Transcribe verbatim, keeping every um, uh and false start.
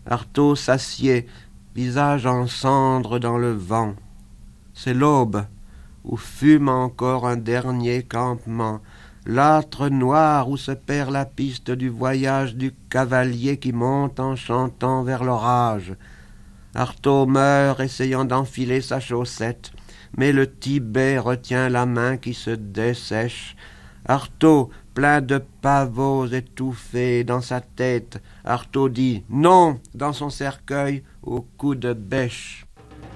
Artaud s'assied, visage en cendres dans le vent. C'est l'aube, où fume encore un dernier campement, l'âtre noir où se perd la piste du voyage du cavalier qui monte en chantant vers l'orage. Artaud meurt essayant d'enfiler sa chaussette, mais le Tibet retient la main qui se dessèche. Artaud, plein de pavots étouffés dans sa tête, Artaud dit « non » dans son cercueil au coup de bêche.